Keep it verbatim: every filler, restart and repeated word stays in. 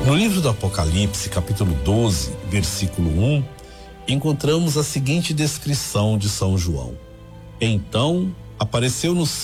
No livro do Apocalipse, capítulo doze, versículo um, encontramos a seguinte descrição de São João. Então apareceu no